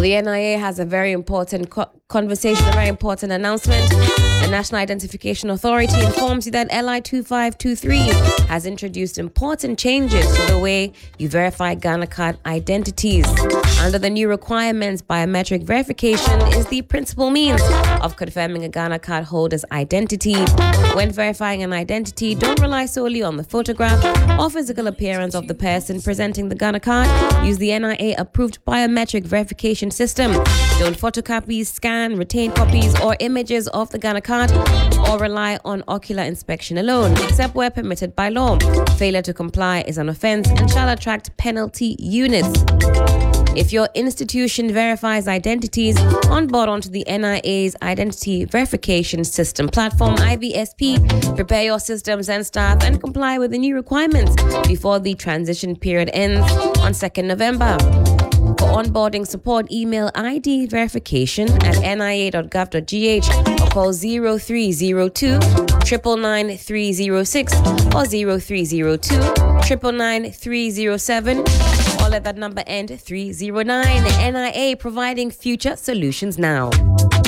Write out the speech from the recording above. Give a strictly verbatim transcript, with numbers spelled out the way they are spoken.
Well, the N I A has a very important co- conversation, a very important announcement. The National Identification Authority informs you that L I two five two three has introduced important changes to the way you verify Ghana card identities. Under the new requirements, biometric verification is the principal means of confirming a Ghana card holder's identity. When verifying an identity, don't rely solely on the photograph or physical appearance of the person presenting the Ghana card. Use the N I A-approved biometric verification system. Don't photocopy, scan, retain copies or images of the Ghana card or rely on ocular inspection alone, except where permitted by law. Failure to comply is an offense and shall attract penalty units. If your institution verifies identities, onboard onto the N I A's Identity Verification System platform, I V S P. Prepare your systems and staff and comply with the new requirements before the transition period ends on second November. For onboarding support, email I D verification at n i a dot gov dot g h or call zero three zero two, nine nine nine, three zero six or zero three zero two, nine nine nine, three zero seven or let that number end three zero nine. N I A, providing future solutions now.